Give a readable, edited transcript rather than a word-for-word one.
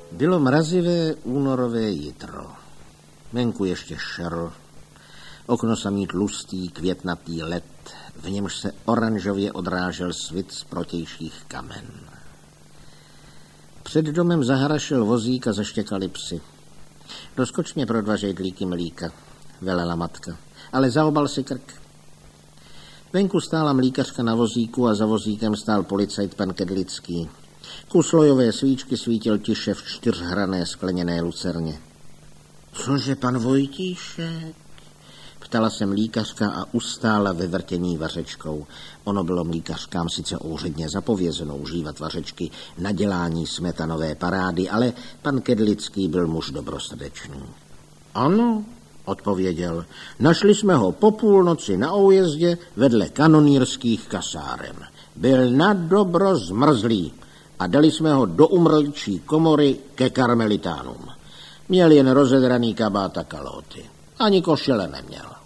Bylo mrazivé únorové jitro. Venku ještě šel. Okno samý tlustý, květnatý led, v němž se oranžově odrážel svit z protějších kamen. Před domem zaharašil vozík a zaštěkali psy. Doskoč mě pro 2 žejdlíky mlíka, velela matka, ale zaobal si krk. Venku stála mlíkařka na vozíku a za vozíkem stál policajt pan Kedlický. Kuslojové svíčky svítil tiše v 4hrané skleněné lucerně. Cože, pan Vojtíšek? Ptala se mlíkařka a ustála ve vrtění vařečkou. Ono bylo mlíkařkám sice úředně zapovězeno užívat vařečky na dělání smetanové parády, ale pan Kedlický byl muž dobrosrdečný. Ano, odpověděl, našli jsme ho po půlnoci na Oujezdě vedle kanonýrských kasáren. Byl nadobro zmrzlý a dali jsme ho do umrlčí komory ke karmelitánům. Měl jen rozedraný kabát a kalhoty. Ani košile neměl.